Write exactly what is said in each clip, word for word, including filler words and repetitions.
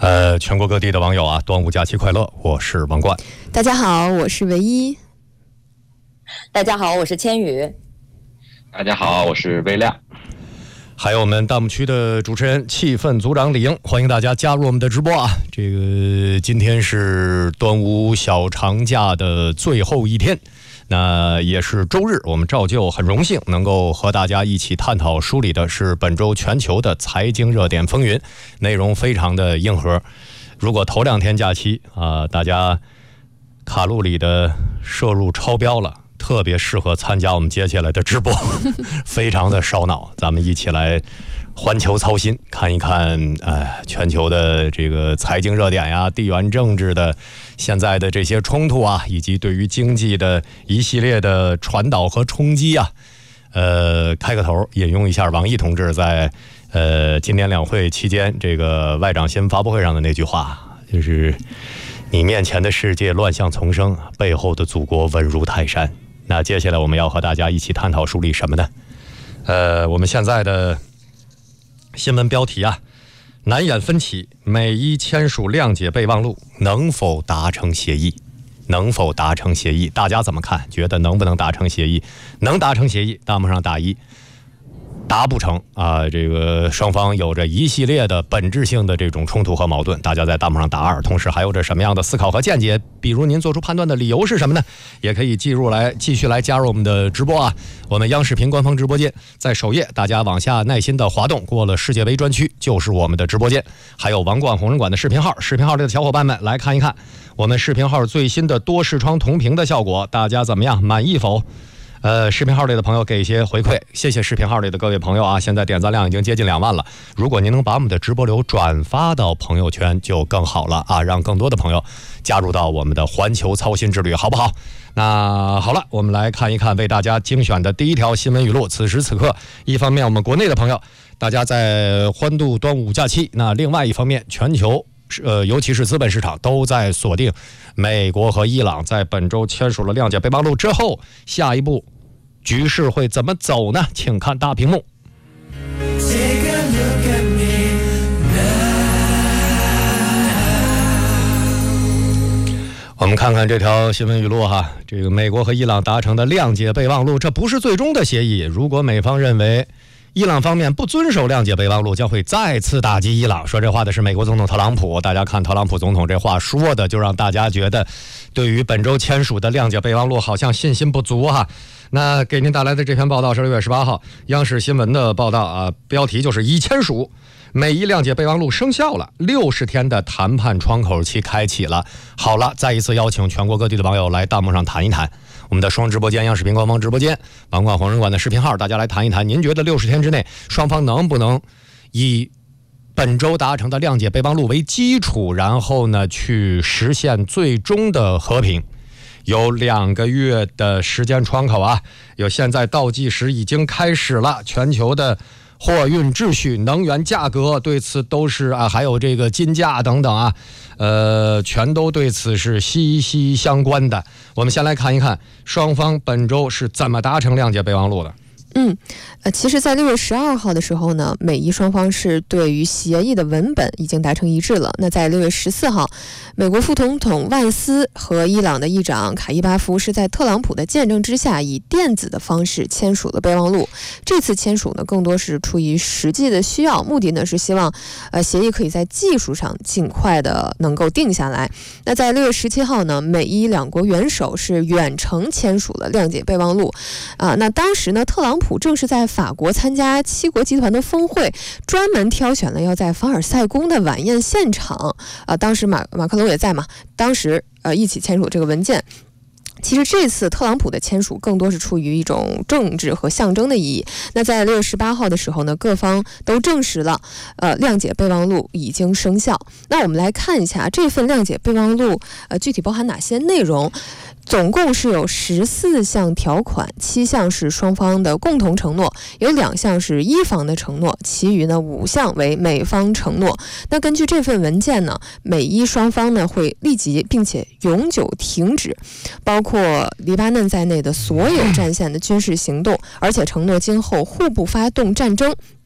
呃，全国各地的网友啊，端午假期快乐！我是王冠。 大家好，我是唯一。 大家好，我是千羽。 大家好，我是微亮。 还有我们弹幕区的主持人、气氛组长李英，欢迎大家加入我们的直播啊！这个今天是端午小长假的最后一天，那也是周日，我们照旧很荣幸能够和大家一起探讨梳理的是本周全球的财经热点风云，内容非常的硬核。如果头两天假期啊，大家卡路里的摄入超标了，特别适合参加我们接下来的直播，非常的烧脑。咱们一起来环球操心，看一看哎，全球的这个财经热点呀，地缘政治的现在的这些冲突啊，以及对于经济的一系列的传导和冲击啊。呃，开个头，引用一下王毅同志在呃今年两会期间这个外长新闻发布会上的那句话，就是你面前的世界乱象丛生，背后的祖国稳如泰山。那接下来我们要和大家一起探讨梳理什么呢？呃，我们现在的新闻标题啊，难掩分歧，美伊签署谅解备忘录，能否达成协议？能否达成协议？大家怎么看？觉得能不能达成协议？能达成协议，弹幕上打一；达不成啊，这个双方有着一系列的本质性的这种冲突和矛盾，大家在弹幕上打二。同时还有着什么样的思考和见解？比如您做出判断的理由是什么呢？也可以记入来，继续来加入我们的直播啊！我们央视频官方直播间在首页，大家往下耐心的滑动，过了世界杯专区就是我们的直播间，还有王冠红人馆的视频号，视频号里的小伙伴们来看一看我们视频号最新的多视窗同屏的效果，大家怎么样？满意否？呃，视频号里的朋友给一些回馈，谢谢视频号里的各位朋友啊！现在点赞量已经接近两万了，如果您能把我们的直播流转发到朋友圈就更好了啊，让更多的朋友加入到我们的环球操心之旅，好不好？那好了，我们来看一看为大家精选的第一条新闻语录。此时此刻，一方面我们国内的朋友大家在欢度端午假期，那另外一方面全球呃，尤其是资本市场都在锁定美国和伊朗在本周签署了谅解备忘录之后，下一步局势会怎么走呢？请看大屏幕。我们看看这条新闻语录哈，这个美国和伊朗达成的谅解备忘录，这不是最终的协议。如果美方认为伊朗方面不遵守谅解备忘录，将会再次打击伊朗。说这话的是美国总统特朗普，大家看特朗普总统这话说的，就让大家觉得对于本周签署的谅解备忘录好像信心不足哈。那给您带来的这篇报道是六月十八号央视新闻的报道啊，标题就是已签署，美伊谅解备忘录生效了，六十天的谈判窗口期开启了。好了，再一次邀请全国各地的网友来弹幕上谈一谈。我们的双直播间，央视频官方直播间，王冠红人馆的视频号，大家来谈一谈，您觉得六十天之内双方能不能以本周达成的谅解备忘录为基础，然后呢去实现最终的和平？有两个月的时间窗口啊，有现在倒计时已经开始了，全球的货运秩序、能源价格对此都是啊，还有这个金价等等啊，呃，全都对此是息息相关的。我们先来看一看双方本周是怎么达成谅解备忘录的。 嗯，呃，其实，在六月十二号的时候呢，美伊双方是对于协议的文本已经达成一致了。那在六月十四号，美国副总统万斯和伊朗的议长卡伊巴夫是在特朗普的见证之下，以电子的方式签署了备忘录。这次签署呢，更多是出于实际的需要，目的呢是希望，呃，协议可以在技术上尽快的能够定下来。那在六月十七号呢，美伊两国元首是远程签署了谅解备忘录。啊，那当时呢，特朗普正是在法国参加七国集团的峰会，专门挑选了要在凡尔赛宫的晚宴现场，啊，当时马马克龙也在嘛，当时呃一起签署这个文件。其实这次特朗普的签署更多是出于一种政治和象征的意义。那在六月十八号的时候呢，各方都证实了，呃，谅解备忘录已经生效。那我们来看一下这份谅解备忘录，呃，具体包含哪些内容？总共是有十四项条款，七项是双方的共同承诺，有两项是伊方的承诺，其余呢五项为美方承诺。那根据这份文件呢，美伊双方呢会立即并且永久停止包括黎巴嫩在内的所有战线的军事行动，而且承诺今后互不发动战争。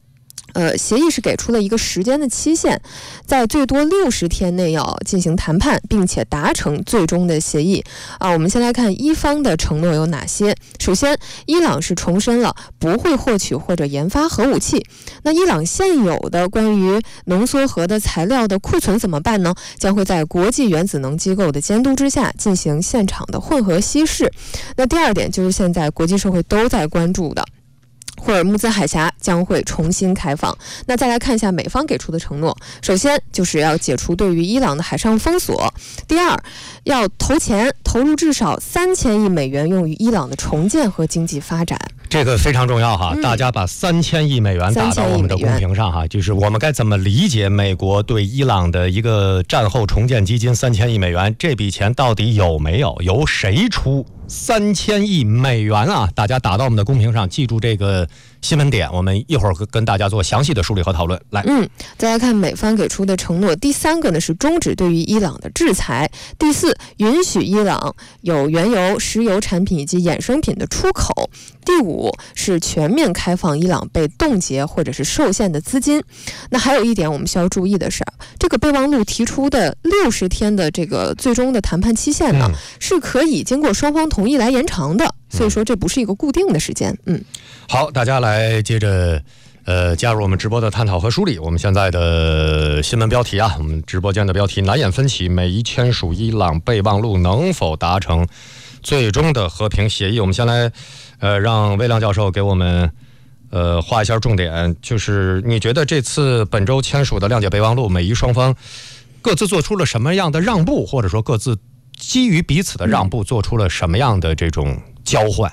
呃，协议是给出了一个时间的期限，在最多六十天内要进行谈判，并且达成最终的协议啊。我们先来看伊方的承诺有哪些。首先，伊朗是重申了不会获取或者研发核武器。那伊朗现有的关于浓缩核的材料的库存怎么办呢？将会在国际原子能机构的监督之下进行现场的混合稀释。那第二点就是现在国际社会都在关注的，霍尔木兹海峡将会重新开放。那再来看一下美方给出的承诺，首先就是要解除对于伊朗的海上封锁，第二，要投钱投入至少三千亿美元用于伊朗的重建和经济发展。 这个非常重要哈， 嗯、 大家把三千亿美元打到我们的公屏上哈，就是我们该怎么理解美国对伊朗的一个战后重建基金三千亿美元？这笔钱到底有没有？由谁出？三千亿美元啊！大家打到我们的公屏上，记住这个新闻点，我们一会儿跟大家做详细的梳理和讨论。来， 嗯，再来看美方给出的承诺。第三个呢是终止对于伊朗的制裁。第四，允许伊朗有原油、石油产品以及衍生品的出口。第五是全面开放伊朗被冻结或者是受限的资金。那还有一点我们需要注意的是，这个备忘录提出的六十天的这个最终的谈判期限呢，嗯、是可以经过双方同意来延长的，所以说这不是一个固定的时间。嗯， 好，大家来接着呃加入我们直播的探讨和梳理。我们现在的新闻标题啊，我们直播间的标题：难掩分歧，美伊签署伊朗备忘录能否达成最终的和平协议？我们先来呃让魏亮教授给我们呃画一下重点，就是你觉得这次本周签署的谅解备忘录，美伊双方各自做出了什么样的让步，或者说各自基于彼此的让步做出了什么样的这种交换？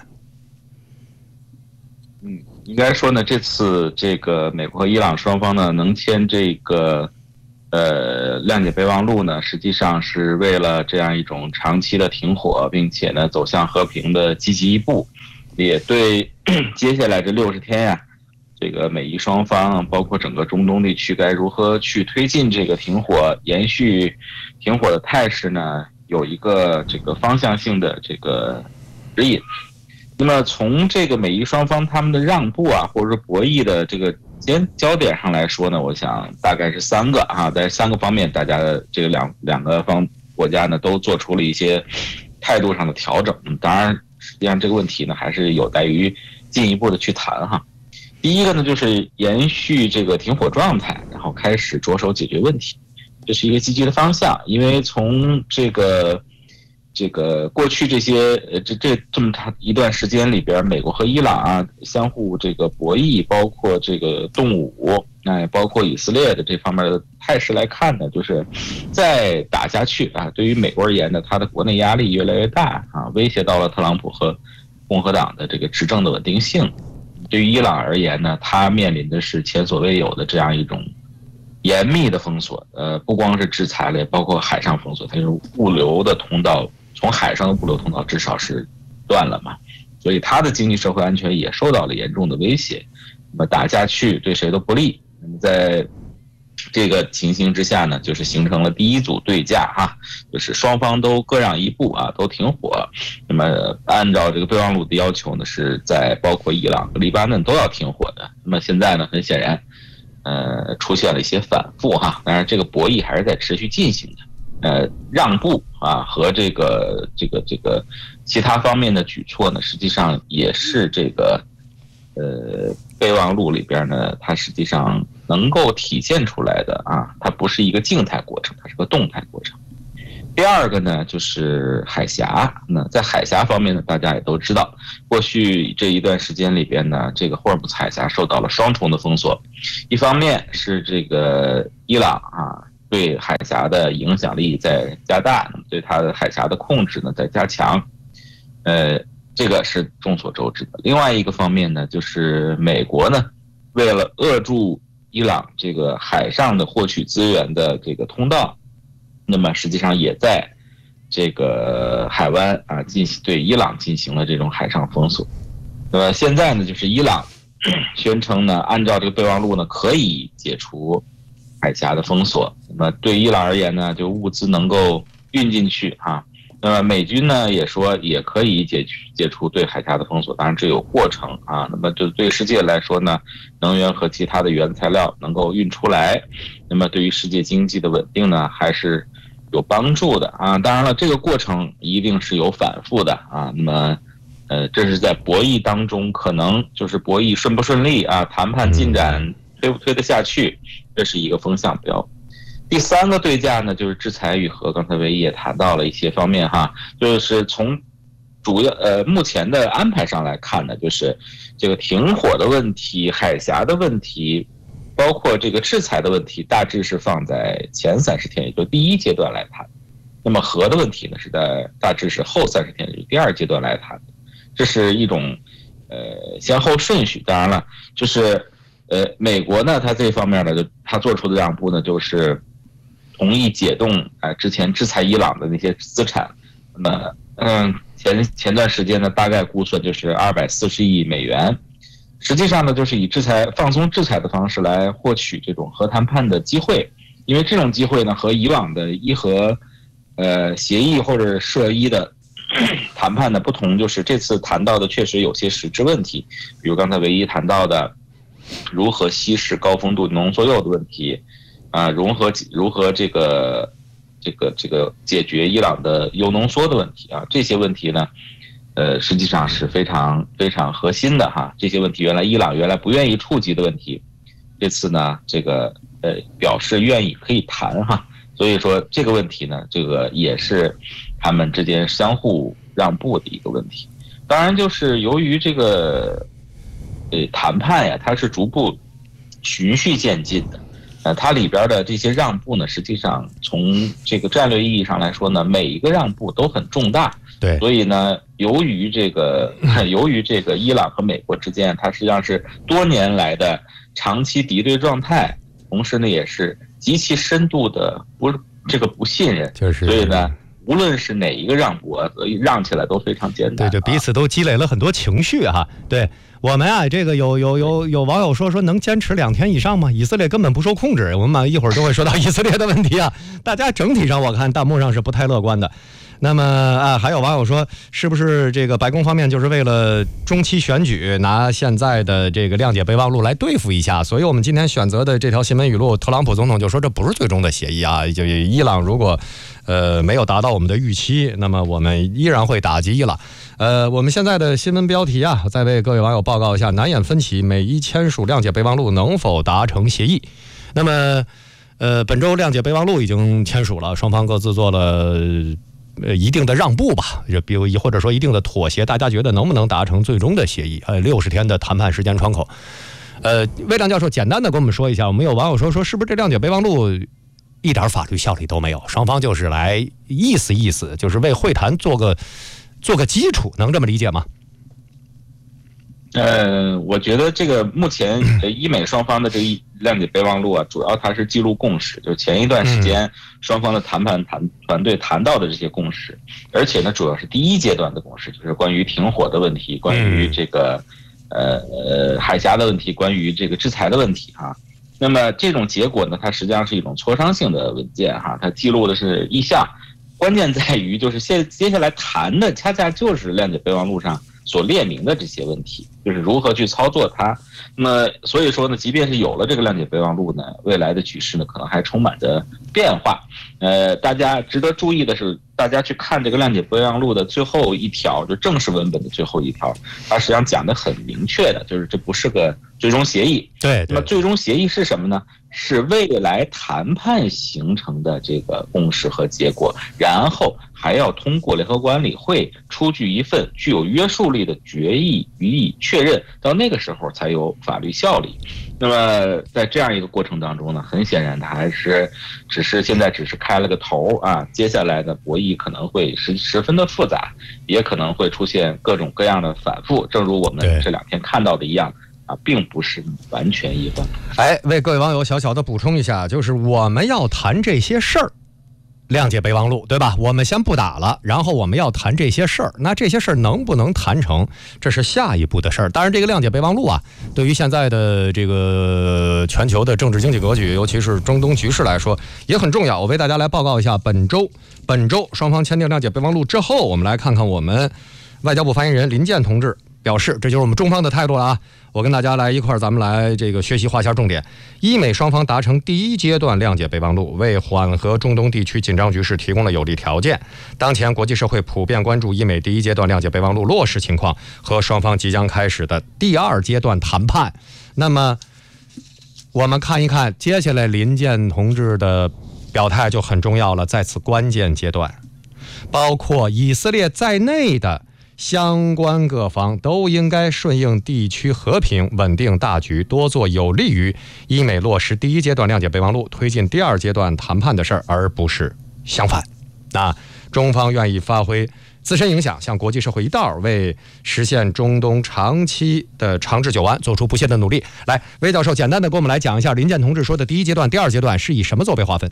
嗯，应该说呢，这次这个美国和伊朗双方呢能签这个呃谅解备忘录呢，实际上是为了这样一种长期的停火，并且呢走向和平的积极一步，也对接下来这六十天呀、啊，这个美伊双方包括整个中东地区该如何去推进这个停火、延续停火的态势呢，有一个这个方向性的这个指引。那么从这个美伊双方他们的让步啊，或者说博弈的这个焦点上来说呢，我想大概是三个啊，在三个方面，大家的这个两两个方国家呢都做出了一些态度上的调整。当然，实际上这个问题呢还是有待于进一步的去谈哈。第一个呢就是延续这个停火状态，然后开始着手解决问题，这是一个积极的方向。因为从这个这个过去这些呃这这这么长一段时间里边，美国和伊朗啊相互这个博弈，包括这个动武，哎，包括以色列的这方面的态势来看呢，就是再打下去啊，对于美国而言呢，它的国内压力越来越大啊，威胁到了特朗普和共和党的这个执政的稳定性。对于伊朗而言呢，它面临的是前所未有的这样一种严密的封锁，呃，不光是制裁了，也包括海上封锁，它就是物流的通道，从海上的物流通道至少是断了嘛，所以它的经济社会安全也受到了严重的威胁。那么打下去对谁都不利。那么在这个情形之下呢，就是形成了第一组对价哈，就是双方都各让一步啊，都停火。那么按照这个备忘录的要求呢，是在包括伊朗和黎巴嫩都要停火的。那么现在呢，很显然，呃，出现了一些反复哈，当然这个博弈还是在持续进行的。呃，让步啊和这个这个这个其他方面的举措呢，实际上也是这个呃备忘录里边呢，它实际上能够体现出来的啊，它不是一个静态过程，它是个动态过程。第二个呢，就是海峡。那在海峡方面呢，大家也都知道，过去这一段时间里边呢，这个霍尔木兹海峡受到了双重的封锁，一方面是这个伊朗啊对海峡的影响力在加大，对它的海峡的控制呢在加强，呃，这个是众所周知的。另外一个方面呢，就是美国呢，为了扼住伊朗这个海上的获取资源的这个通道，那么实际上也在这个海湾啊进行对伊朗进行了这种海上封锁。那么现在呢，就是伊朗宣称呢，按照这个备忘录呢，可以解除海峡的封锁。那么对伊朗而言呢，就物资能够运进去啊， 那么美军呢也说也可以解解除对海峡的封锁，当然这有过程啊。那么就对世界来说呢，能源和其他的原材料能够运出来，那么对于世界经济的稳定呢还是有帮助的啊。当然了，这个过程一定是有反复的啊。那么呃，这是在博弈当中，可能就是博弈顺不顺利啊，谈判进展推不推得下去，这是一个风向标。第三个对价呢，就是制裁与和，刚才唯一也谈到了一些方面哈，就是从主要呃目前的安排上来看呢，就是这个停火的问题、海峡的问题，包括这个制裁的问题，大致是放在前三十天，也就第一阶段来谈。那么和的问题呢，是在大致是后三十天，也就第二阶段来谈。这是一种呃先后顺序。当然了，就是呃美国呢，它这方面呢，就它做出的让步呢，就是同意解冻啊、呃、之前制裁伊朗的那些资产。那么嗯前前段时间呢，大概估算就是二百四十亿美元。实际上呢，就是以制裁放松制裁的方式来获取这种核谈判的机会，因为这种机会呢，和以往的伊核呃协议或者涉伊的谈判的不同，就是这次谈到的确实有些实质问题，比如刚才唯一谈到的如何稀释高丰度浓缩铀的问题啊，如何如何这个这个这个解决伊朗的铀浓缩的问题啊，这些问题呢，呃，实际上是非常非常核心的哈。这些问题原来伊朗原来不愿意触及的问题，这次呢，这个呃表示愿意可以谈哈。所以说这个问题呢，这个也是他们之间相互让步的一个问题。当然，就是由于这个呃谈判呀，它是逐步循序渐进的。呃，它里边的这些让步呢，实际上从这个战略意义上来说呢，每一个让步都很重大。 对， 所以呢，由于这个，由于这个伊朗和美国之间，它实际上是多年来的长期敌对状态，同时呢，也是极其深度的不这个不信任。 就是， 所以呢，无论是哪一个让步，让起来都非常简单。 对，就彼此都积累了很多情绪哈。对。我们啊，这个有有有有网友说说能坚持两天以上吗？以色列根本不受控制。我们嘛一会儿就会说到以色列的问题啊。大家整体上我看弹幕上是不太乐观的。那么啊，还有网友说，是不是这个白宫方面就是为了中期选举拿现在的这个谅解备忘录来对付一下？所以我们今天选择的这条新闻语录，特朗普总统就说这不是最终的协议啊，就伊朗如果呃没有达到我们的预期，那么我们依然会打击伊朗。呃，我们现在的新闻标题啊，再为各位网友报告一下：难掩分歧，美伊签署谅解备忘录能否达成协议？那么，呃，本周谅解备忘录已经签署了，双方各自做了呃一定的让步吧，就比如或者说一定的妥协，大家觉得能不能达成最终的协议？呃，六十天的谈判时间窗口。呃，魏亮教授简单的跟我们说一下，我们有网友说说是不是这谅解备忘录一点法律效力都没有，双方就是来意思意思，就是为会谈做个。做个基础，能这么理解吗？呃， 我觉得这个目前伊美双方的这个谅解备忘录啊，主要它是记录共识，就是前一段时间双方的谈判谈团队谈到的这些共识，而且呢，主要是第一阶段的共识，就是关于停火的问题，关于这个呃呃海峡的问题，关于这个制裁的问题哈。那么这种结果呢，它实际上是一种磋商性的文件哈，它记录的是意向。关键在于，就是现接下来谈的，恰恰就是谅解备忘录上所列明的这些问题，就是如何去操作它。那么，所以说呢，即便是有了这个谅解备忘录呢，未来的局势呢，可能还充满着变化。呃，大家值得注意的是，大家去看这个谅解备忘录的最后一条，就正式文本的最后一条，它实际上讲的很明确的，就是这不是个最终协议。 对， 那么最终协议是什么呢？是未来谈判形成的这个共识和结果，然后还要通过联合国安理会出具一份具有约束力的决议予以确认，到那个时候才有法律效力。那么在这样一个过程当中呢，很显然它还是只是现在只是开了个头啊，接下来的博弈可能会十十分的复杂，也可能会出现各种各样的反复，正如我们这两天看到的一样。啊，并不是完全一贯。 哎，为各位网友小小的补充一下，就是我们要谈这些事儿， 谅解备忘录，对吧？我们先不打了，然后我们要谈这些事儿。那这些事儿能不能谈成，这是下一步的事儿。当然，这个谅解备忘录啊，对于现在的这个全球的政治经济格局，尤其是中东局势来说，也很重要。我为大家来报告一下，本周本周双方签订谅解备忘录之后，我们来看看我们外交部发言人林健同志表示，这就是我们中方的态度了啊！我跟大家来一块儿，咱们来这个学习画下重点。伊美双方达成第一阶段谅解备忘录，为缓和中东地区紧张局势提供了有利条件。当前国际社会普遍关注伊美第一阶段谅解备忘录落实情况和双方即将开始的第二阶段谈判。那么，我们看一看接下来林健同志的表态就很重要了，在此关键阶段，包括以色列在内的相关各方都应该顺应地区和平稳定大局，多做有利于伊美落实第一阶段谅解备忘录推进第二阶段谈判的事儿，而不是相反。那中方愿意发挥自身影响，向国际社会一道，为实现中东长期的长治久安做出不懈的努力。来，魏教授简单的给我们来讲一下林健同志说的第一阶段、第二阶段是以什么作为划分？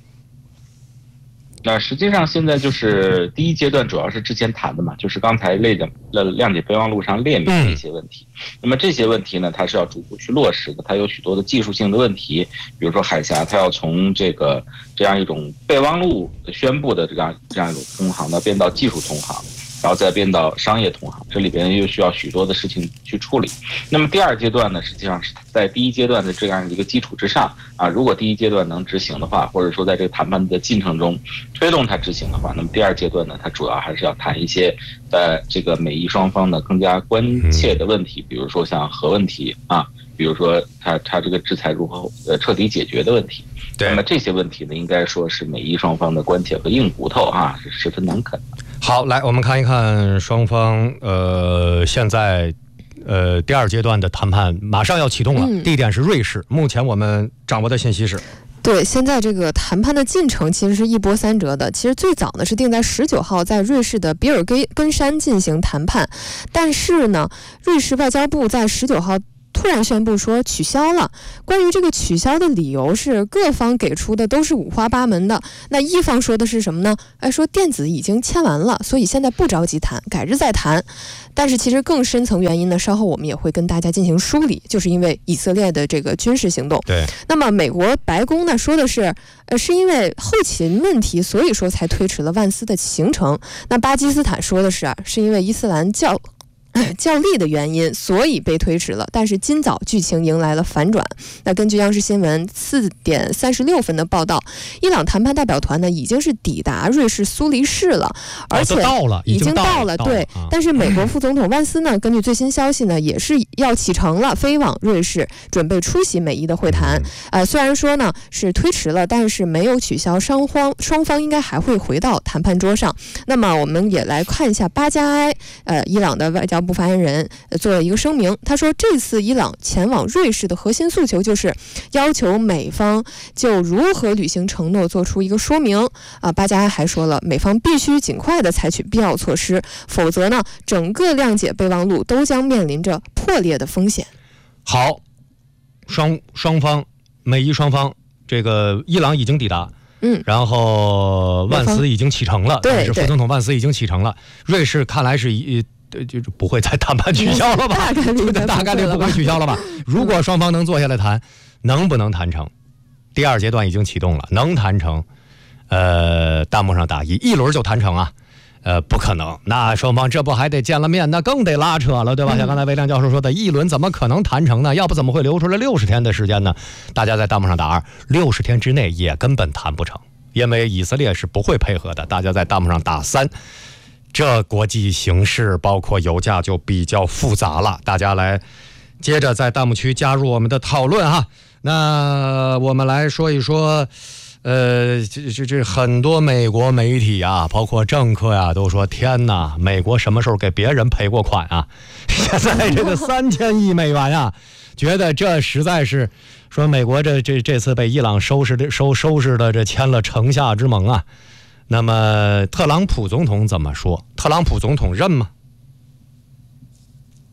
那实际上现在就是第一阶段主要是之前谈的嘛，就是刚才列的谅解备忘录上列明的一些问题。那么这些问题呢，它是要逐步去落实的，它有许多的技术性的问题，比如说海峡，它要从这个这样一种备忘录宣布的这样这样一种通航呢，变到技术通航，然后再变到商业通航，这里边又需要许多的事情去处理。那么第二阶段呢，实际上是在第一阶段的这样一个基础之上啊，如果第一阶段能执行的话，或者说在这个谈判的进程中推动它执行的话，那么第二阶段呢，它主要还是要谈一些呃这个美伊双方呢更加关切的问题，比如说像核问题啊，比如说它它这个制裁如何呃彻底解决的问题。 对， 那么这些问题呢，应该说是美伊双方的关切和硬骨头啊，是十分难啃的。 好，来我们看一看双方呃现在呃第二阶段的谈判马上要启动了， 嗯、 地点是瑞士。目前我们掌握的信息是， 对，现在这个谈判的进程其实是一波三折的。其实最早呢是定在十九号在瑞士的比尔根山进行谈判，但是呢，瑞士外交部在十九号突然宣布说取消了。关于这个取消的理由是各方给出的都是五花八门的。那一方说的是什么呢？哎，说电子已经签完了，所以现在不着急谈，改日再谈。但是其实更深层原因呢，稍后我们也会跟大家进行梳理，就是因为以色列的这个军事行动。 对。那么美国白宫呢说的是，呃，是因为后勤问题，所以说才推迟了万斯的行程。那巴基斯坦说的是啊，是因为伊斯兰教较力的原因，所以被推迟了。但是今早剧情迎来了反转。那根据央视新闻四点三十六分的报道，伊朗谈判代表团呢已经是抵达瑞士苏黎世了，而且到了， 已经到了。 对，但是美国副总统万斯呢，根据最新消息呢，也是要启程了，飞往瑞士，准备出席美伊的会谈。呃，虽然说呢是推迟了，但是没有取消，双方双方应该还会回到谈判桌上。那么我们也来看一下巴加埃，呃，伊朗的外交部发言人做了一个声明，他说这次伊朗前往瑞士的核心诉求就是要求美方就如何履行承诺做出一个说明啊。巴加埃还说了，美方必须尽快的采取必要措施，否则呢，整个谅解备忘录都将面临着破裂的风险。 好，双双方美伊双方，这个伊朗已经抵达。 嗯， 然后万斯已经启程了， 对， 是副总统万斯已经启程了。瑞士看来是一。就不会再谈判取消了吧？ 大概率大概率不会取消了吧？如果双方能坐下来谈，能不能谈成？第二阶段已经启动了，能谈成？呃，弹幕上打一，一轮就谈成啊？呃，不可能。那双方这不还得见了面，那更得拉扯了，对吧？像刚才魏亮教授说的，一轮怎么可能谈成呢？要不怎么会留出来六十天的时间呢？大家在弹幕上打二，六十天之内也根本谈不成，因为以色列是不会配合的。大家在弹幕上打三。这国际形势包括油价就比较复杂了，大家来接着在弹幕区加入我们的讨论哈。那我们来说一说，呃，这这这很多美国媒体啊，包括政客呀、啊，都说天哪，美国什么时候给别人赔过款啊？现在这个三千亿美元啊，觉得这实在是说美国这这这次被伊朗收拾的收收拾的这签了城下之盟啊。那么特朗普总统怎么说？特朗普总统认吗？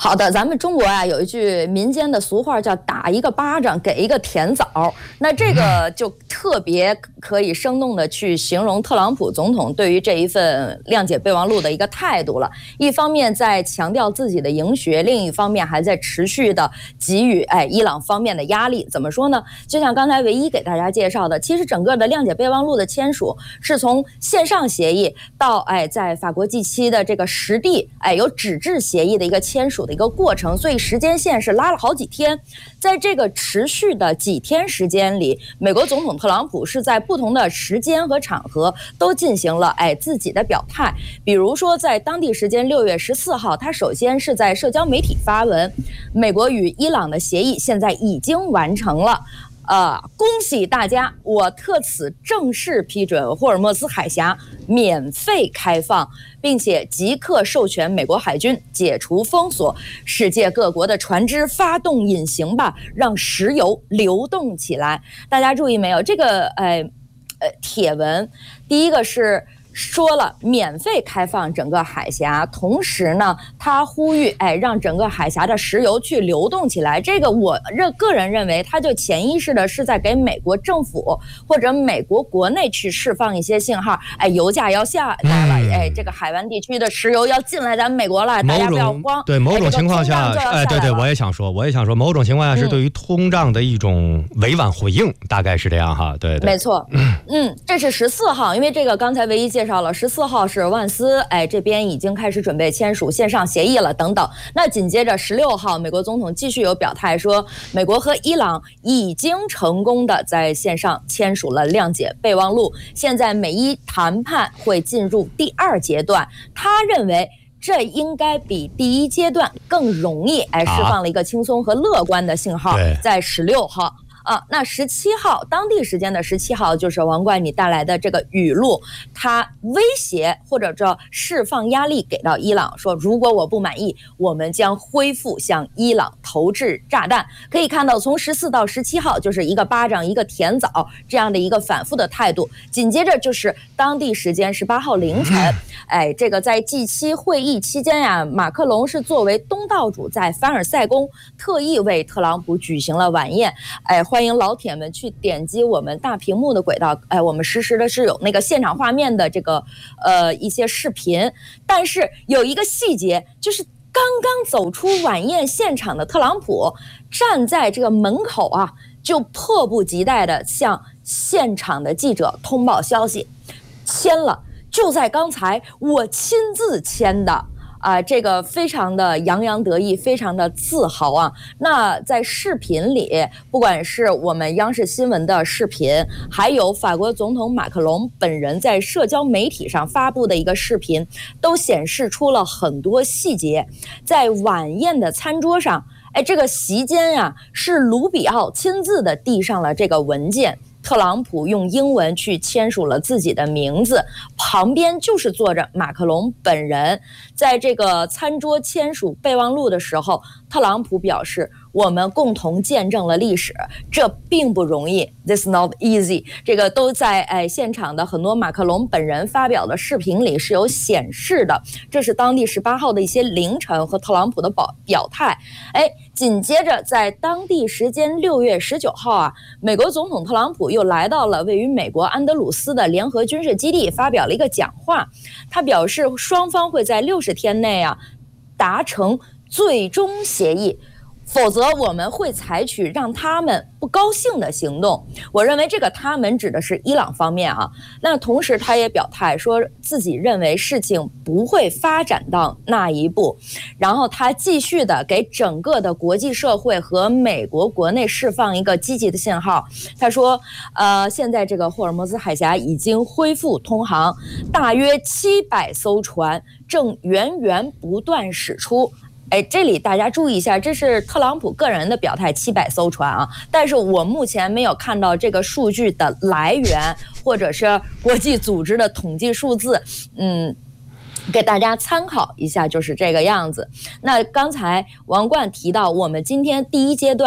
好的，咱们中国啊有一句民间的俗话叫打一个巴掌给一个甜枣，那这个就特别可以生动的去形容特朗普总统对于这一份谅解备忘录的一个态度了。一方面在强调自己的赢学，另一方面还在持续的给予哎伊朗方面的压力。怎么说呢？就像刚才唯一给大家介绍的，其实整个的谅解备忘录的签署是从线上协议到哎在法国 G 七 的这个实地哎有纸质协议的一个签署的一个过程，所以时间线是拉了好几天。在这个持续的几天时间里，美国总统特朗普是在不同的时间和场合都进行了哎自己的表态。比如说在当地时间六月十四号，他首先是在社交媒体发文，美国与伊朗的协议现在已经完成了。呃，恭喜大家！我特此正式批准霍尔莫兹海峡免费开放，并且即刻授权美国海军解除封锁，世界各国的船只发动引擎吧，让石油流动起来。大家注意没有？这个呃呃帖文，第一个是说了免费开放整个海峡，同时呢，他呼吁哎让整个海峡的石油去流动起来。这个我认个人认为，他就潜意识的是在给美国政府或者美国国内去释放一些信号，哎，油价要下来了，嗯、哎，这个海湾地区的石油要进来咱们美国了，大家不要慌。 对某种情况下，哎，对对，我也想说，我也想说，某种情况下是对于通胀的一种委婉回应，嗯、大概是这样哈，对对， 没错，嗯，这是十四号，因为这个刚才唯一介绍了，十四号是万斯，哎，这边已经开始准备签署线上协议了，等等。那紧接着十六号，美国总统继续有表态说，美国和伊朗已经成功的在线上签署了谅解备忘录，现在美伊谈判会进入第二阶段。他认为这应该比第一阶段更容易，哎，释放了一个轻松和乐观的信号。在十六号。啊，那十七号当地时间的十七号，就是王冠你带来的这个语录，他威胁或者说释放压力给到伊朗，说如果我不满意，我们将恢复向伊朗投掷炸弹。可以看到，从十四到十七号就是一个巴掌一个甜枣这样的一个反复的态度。紧接着就是当地时间十八号凌晨，哎，这个在 G 七 会议期间呀、啊，马克龙是作为东道主在凡尔赛宫特意为特朗普举行了晚宴，哎。欢迎老铁们去点击我们大屏幕的轨道，哎，我们实时的是有那个现场画面的这个呃一些视频，但是有一个细节，就是刚刚走出晚宴现场的特朗普站在这个门口啊，就迫不及待的向现场的记者通报消息，签了，就在刚才我亲自签的。啊、呃，这个非常的洋洋得意，非常的自豪啊！那在视频里，不管是我们央视新闻的视频，还有法国总统马克龙本人在社交媒体上发布的一个视频，都显示出了很多细节。在晚宴的餐桌上，哎，这个席间呀、啊，是卢比奥亲自的递上了这个文件。特朗普用英文去签署了自己的名字，旁边就是坐着马克龙本人。在这个餐桌签署备忘录的时候，特朗普表示，我们共同见证了历史，这并不容易 ，This not easy。这个都在哎现场的很多马克龙本人发表的视频里是有显示的。这是当地十八号的一些凌晨和特朗普的表表态。哎，紧接着在当地时间六月十九号啊，美国总统特朗普又来到了位于美国安德鲁斯的联合军事基地，发表了一个讲话。他表示，双方会在六十天内啊达成最终协议，否则我们会采取让他们不高兴的行动。我认为这个他们指的是伊朗方面啊。那同时他也表态说自己认为事情不会发展到那一步，然后他继续的给整个的国际社会和美国国内释放一个积极的信号。他说呃，现在这个霍尔莫兹海峡已经恢复通航，大约七百艘船正源源不断驶出。哎，这里大家注意一下，这是特朗普个人的表态，七百艘船啊，但是我目前没有看到这个数据的来源，或者是国际组织的统计数字，嗯，给大家参考一下，就是这个样子。那刚才王冠提到，我们今天第一阶段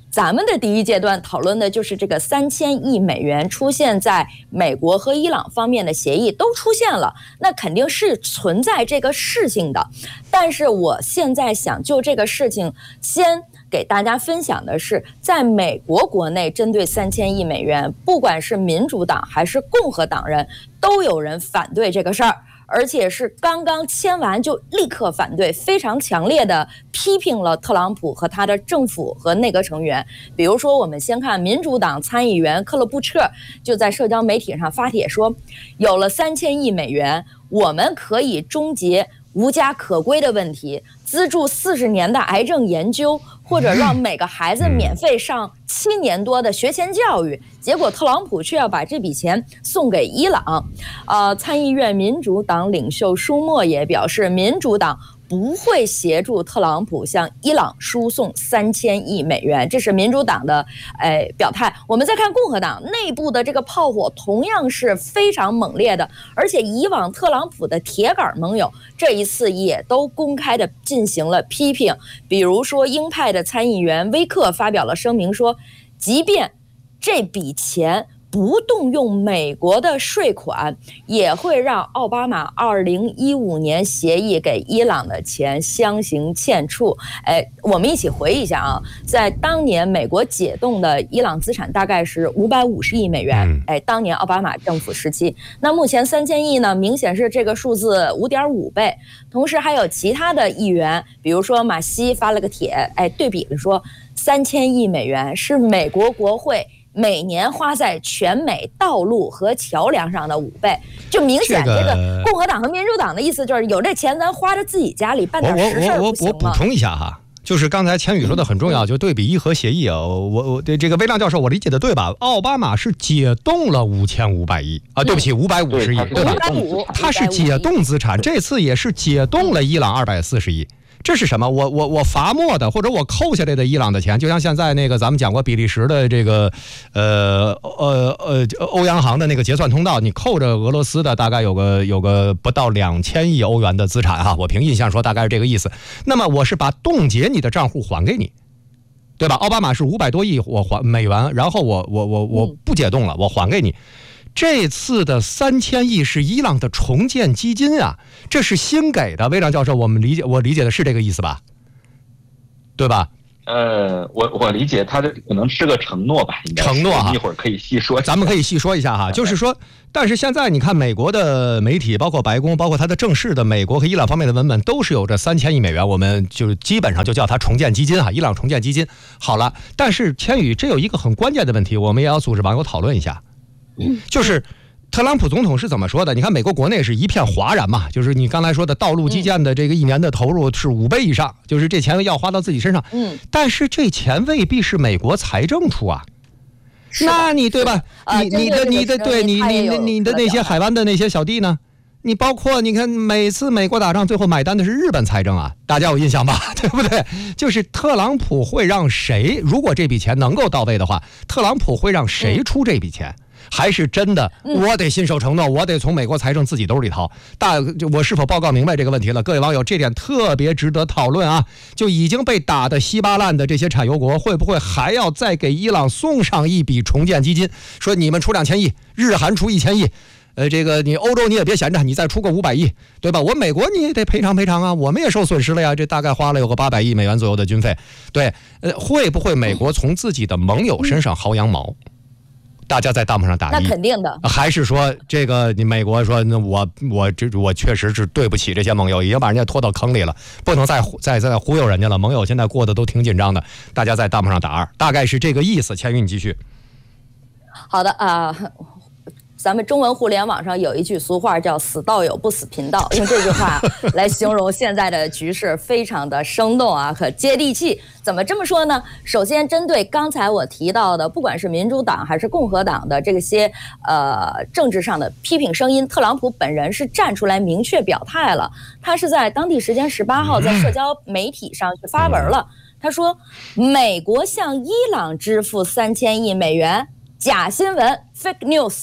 咱们的第一阶段讨论的就是这个三千亿美元出现在美国和伊朗方面的协议都出现了，那肯定是存在这个事情的。但是我现在想就这个事情先给大家分享的是，在美国国内针对三千亿美元，不管是民主党还是共和党人，都有人反对这个事儿。而且是刚刚签完就立刻反对，非常强烈的批评了特朗普和他的政府和内阁成员。比如说，我们先看民主党参议员克勒布彻就在社交媒体上发帖说，有了三千亿美元，我们可以终结无家可归的问题，资助四十年的癌症研究，或者让每个孩子免费上七年多的学前教育。结果特朗普却要把这笔钱送给伊朗。呃，参议院民主党领袖舒默也表示，民主党不会协助特朗普向伊朗输送三千亿美元，这是民主党的呃表态。我们再看共和党内部的这个炮火同样是非常猛烈的，而且以往特朗普的铁杆盟友这一次也都公开的进行了批评。比如说鹰派的参议员威克发表了声明说，即便这笔钱不动用美国的税款，也会让奥巴马二零一五年协议给伊朗的钱相形欠处。哎，我们一起回忆一下啊，在当年美国解冻的伊朗资产大概是五百五十亿美元。哎，当年奥巴马政府时期，那目前三千亿呢，明显是这个数字五点五倍。同时还有其他的议员，比如说马西发了个帖，哎，对比了说，三千亿美元是美国国会每年花在全美道路和桥梁上的五倍，就明显这个共和党和民主党的意思就是有这钱咱花在自己家里办点实事不行吗？ 我我我补充一下哈，就是刚才千羽说的很重要，就对比伊核协议啊，我我对这个微亮教授，我理解的对吧？奥巴马是解冻了五千五百亿啊，对不起，五百五十亿，对吧？他是解冻资产，这次也是解冻了伊朗二百四十亿。这是什么？我我我罚没的，或者我扣下来的伊朗的钱，就像现在那个咱们讲过比利时的这个呃呃呃欧洋行的那个结算通道，你扣着俄罗斯的大概有个有个不到两千亿欧元的资产哈，我凭印象说大概是这个意思。那么我是把冻结你的账户还给你，对吧？奥巴马是五百多亿我还美元，然后我我我我不解冻了，我还给你。这次的三千亿是伊朗的重建基金啊，这是新给的。魏亮教授，我们理解，我理解的是这个意思吧？对吧？ 呃，我我理解他这可能是个承诺吧，应该承诺哈， 一会儿可以细说， 咱们可以细说一下哈。就是说，但是现在你看，美国的媒体，包括白宫，包括它的正式的美国和伊朗方面的文本，都是有这三千亿美元，我们就基本上就叫它重建基金哈，伊朗重建基金。好了，但是千羽，这有一个很关键的问题，我们也要组织网友讨论一下。就是特朗普总统是怎么说的？你看美国国内是一片哗然嘛，就是你刚才说的道路基建的这个一年的投入是五倍以上，就是这钱要花到自己身上。嗯，但是这钱未必是美国财政出啊。那你对吧？你你的你的对你你你的那些海湾的那些小弟呢？你包括你看每次美国打仗最后买单的是日本财政啊，大家有印象吧？对不对？就是特朗普会让谁？如果这笔钱能够到位的话，特朗普会让谁出这笔钱？还是真的我得信守承诺，我得从美国财政自己兜里掏。大我是否报告明白这个问题了？各位网友，这点特别值得讨论啊！就已经被打得稀巴烂的这些产油国，会不会还要再给伊朗送上一笔重建基金？说你们出两千亿，日韩出一千亿，呃，这个你欧洲你也别闲着，你再出个五百亿，对吧？我美国你也得赔偿赔偿啊，我们也受损失了呀，这大概花了有个八百亿美元左右的军费。对，呃，会不会美国从自己的盟友身上薅羊毛？大家在弹幕上打一， 那肯定的。 还是说这个你美国说，那我我这我确实是对不起这些盟友，已经把人家拖到坑里了，不能再再再忽悠人家了。盟友现在过得都挺紧张的，大家在弹幕上打二，大概是这个意思。千羽，你继续。 好的啊。呃咱们中文互联网上有一句俗话叫“死道友不死贫道”，用这句话来形容现在的局势，非常的生动啊，可接地气。怎么这么说呢？首先，针对刚才我提到的，不管是民主党还是共和党的这些呃政治上的批评声音，特朗普本人是站出来明确表态了。他是在当地时间十八号在社交媒体上去发文了，他说：“美国向伊朗支付三千亿美元，假新闻 （fake news）。”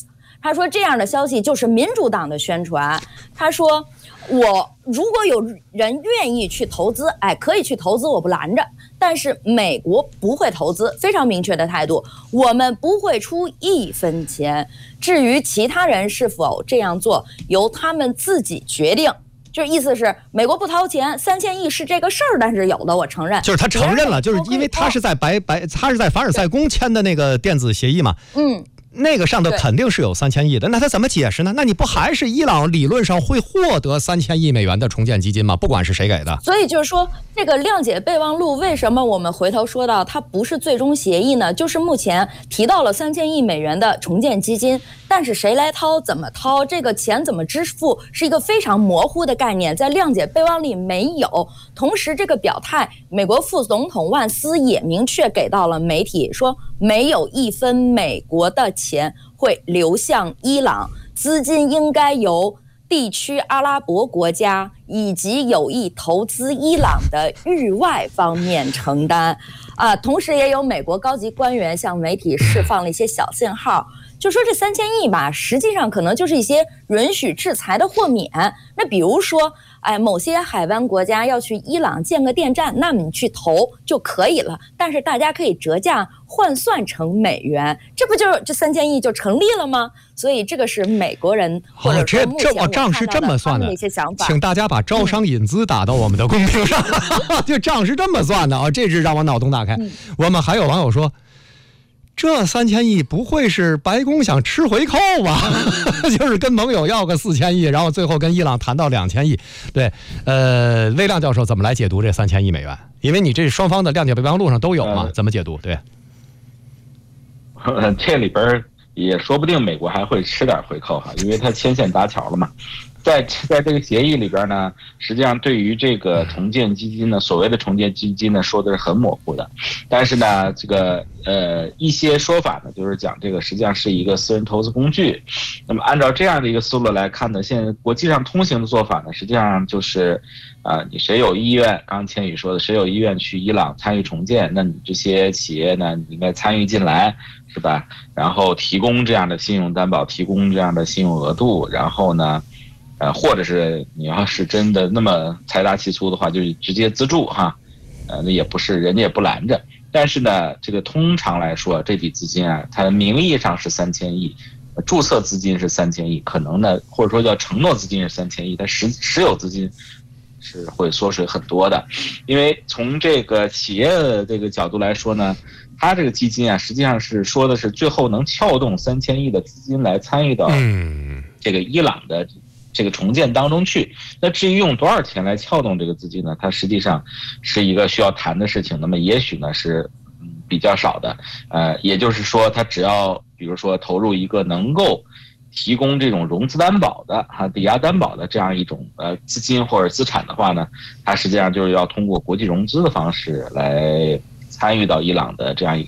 他说这样的消息就是民主党的宣传。他说我如果有人愿意去投资，哎，可以去投资，我不拦着。但是美国不会投资，非常明确的态度，我们不会出一分钱。至于其他人是否这样做，由他们自己决定。就是意思是美国不掏钱，三千亿是这个事儿，但是有的我承认， 就是他承认了，就是因为他是在白白，他是在凡尔赛宫签的那个电子协议嘛，嗯。那个上头肯定是有三千亿的，那他怎么解释呢？那你不还是伊朗理论上会获得三千亿美元的重建基金吗？不管是谁给的。 所以就是说，这个谅解备忘录为什么我们回头说到它不是最终协议呢？就是目前提到了三千亿美元的重建基金，但是谁来掏、怎么掏、这个钱怎么支付，是一个非常模糊的概念，在谅解备忘里没有。同时，这个表态，美国副总统万斯也明确给到了媒体，说没有一分美国的钱钱会流向伊朗，资金应该由地区阿拉伯国家以及有意投资伊朗的域外方面承担。啊，同时也有美国高级官员向媒体释放了一些小信号，就说这三千亿吧，实际上可能就是一些允许制裁的豁免。那比如说，哎，某些海湾国家要去伊朗建个电站，那么你去投就可以了，但是大家可以折价换算成美元，这不就是这三千亿就成立了吗？所以这个是美国人或者说目前我看到的账是这么算的一些想法。 请大家把招商引资打到我们的公屏上，这账是这么算的啊！这是让我脑洞大开。我们还有网友说，这三千亿不会是白宫想吃回扣吧？就是跟盟友要个四千亿，然后最后跟伊朗谈到两千亿。对，呃，魏亮教授怎么来解读这三千亿美元？因为你这双方的谅解备忘录上都有嘛，怎么解读？对， 这里边也说不定美国还会吃点回扣哈，因为它牵线搭桥了嘛。在在这个协议里边呢，实际上对于这个重建基金呢，所谓的重建基金呢，说的是很模糊的。但是呢，这个呃一些说法呢，就是讲这个实际上是一个私人投资工具。那么按照这样的一个思路来看呢，现在国际上通行的做法呢，实际上就是啊、呃，你谁有意愿，刚刚千羽说的，谁有意愿去伊朗参与重建，那你这些企业呢，你应该参与进来，是吧？然后提供这样的信用担保，提供这样的信用额度，然后呢。呃，或者是你要是真的那么财大气粗的话，就是直接资助哈，呃，那也不是，人家也不拦着。但是呢，这个通常来说，这笔资金啊，它名义上是三千亿，注册资金是三千亿，可能呢，或者说叫承诺资金是三千亿，它实实有资金是会缩水很多的。因为从这个企业的这个角度来说呢，它这个基金啊，实际上是说的是最后能撬动三千亿的资金来参与到这个伊朗的。这个重建当中去，那至于用多少钱来撬动这个资金呢？它实际上是一个需要谈的事情。那么也许呢是比较少的，呃，也就是说，它只要比如说投入一个能够提供这种融资担保的哈、抵押担保的这样一种呃资金或者资产的话呢，它实际上就是要通过国际融资的方式来参与到伊朗的这样一个。